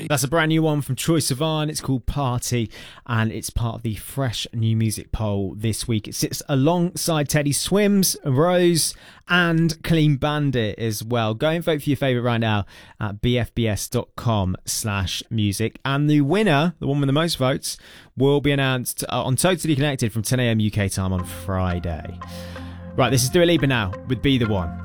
That's a brand new one from Troye Sivan. It's called Party, and it's part of the Fresh New Music poll this week. It sits alongside Teddy Swims, Rose, and Clean Bandit as well. Go and vote for your favourite right now at bfbs.com/music. And the winner, the one with the most votes, will be announced on Totally Connected from 10 a.m. UK time on Friday. Right, this is Dua Lipa now with Be The One.